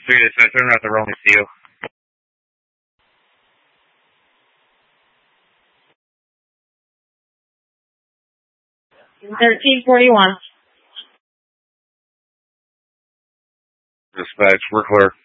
3 to 6, turn around the rolling steel. 1341. Dispatch, we're clear.